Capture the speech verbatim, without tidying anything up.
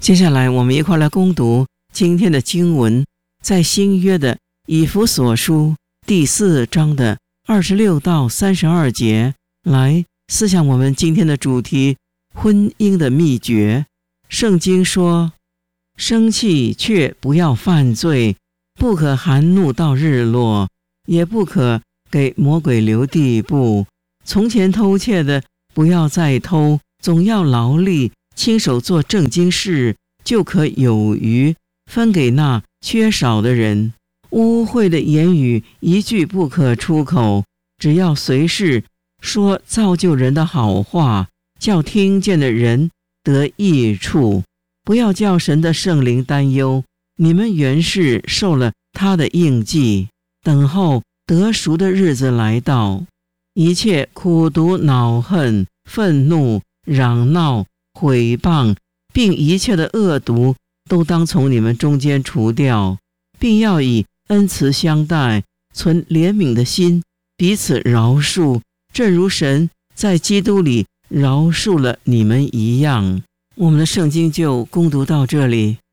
接下来我们一块来攻读今天的经文，在新约的以弗所书第四章的二十六到三十二节，来思想我们今天的主题：婚姻的秘诀。圣经说，生气却不要犯罪，不可含怒到日落，也不可给魔鬼留地步。从前偷窃的不要再偷，总要劳力，亲手做正经事，就可有余，分给那缺少的人。污秽的言语一句不可出口，只要随时说造就人的好话，叫听见的人得益处。不要叫神的圣灵担忧，你们原是受了他的印记，等候得赎的日子来到。一切苦毒、恼恨、愤怒、嚷闹、毁谤，并一切的恶毒，都当从你们中间除掉，并要以恩慈相待，存怜悯的心，彼此饶恕，正如神在基督里饶恕了你们一样。我们的圣经就攻读到这里，